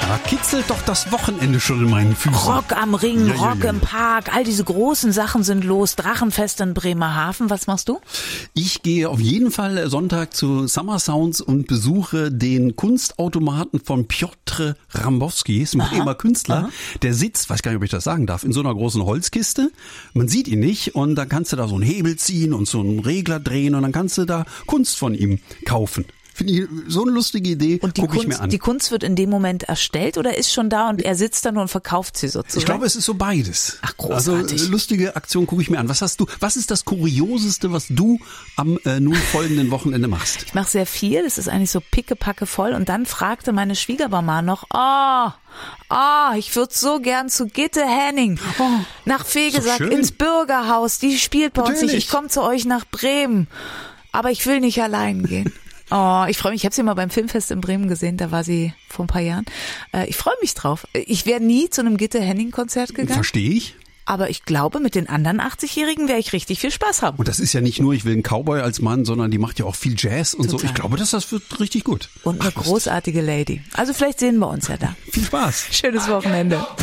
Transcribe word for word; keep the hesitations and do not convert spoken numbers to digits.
Da kitzelt doch das Wochenende schon in meinen Füßen. Rock am Ring, ja, ja, Rock ja. im Park, all diese großen Sachen sind los. Drachenfest in Bremerhaven. Was machst du? Ich gehe auf jeden Fall Sonntag zu Summer Sounds und besuche den Kunstautomaten von Piotr Rambowski, ist ein Bremer Künstler. Aha. Der sitzt, weiß gar nicht, ob ich das sagen darf, in so einer großen Holzkiste. Man sieht ihn nicht und dann kannst du da so einen Hebel ziehen und so einen Regler drehen und dann kannst du da Kunst von ihm kaufen. Finde ich so eine lustige Idee, und die gucke ich Kunst, mir an. Die Kunst wird in dem Moment erstellt oder ist schon da und er sitzt da nur und verkauft sie sozusagen? Ich glaube, es ist so beides. Ach, großartig. Also lustige Aktion gucke ich mir an. Was hast du? Was ist das Kurioseste, was du am äh, nun folgenden Wochenende machst? Ich mache sehr viel. Es ist eigentlich so pickepacke voll. Und dann fragte meine Schwiegermama noch, oh, oh, ich würde so gern zu Gitte Henning oh, nach Fegesack ins Bürgerhaus. Die spielt bei uns nicht. Ich komme zu euch nach Bremen. Aber ich will nicht allein gehen. Oh, ich freue mich. Ich habe sie mal beim Filmfest in Bremen gesehen. Da war sie vor ein paar Jahren. Äh, ich freue mich drauf. Ich wäre nie zu einem Gitte Henning Konzert gegangen. Verstehe ich. Aber ich glaube, mit den anderen achtzigjährigen werde ich richtig viel Spaß haben. Und das ist ja nicht nur, ich will einen Cowboy als Mann, sondern die macht ja auch viel Jazz und Total. so. Ich glaube, dass das wird richtig gut. Und eine Ach, großartige Lady. Also vielleicht sehen wir uns ja da. Viel Spaß. Schönes Wochenende.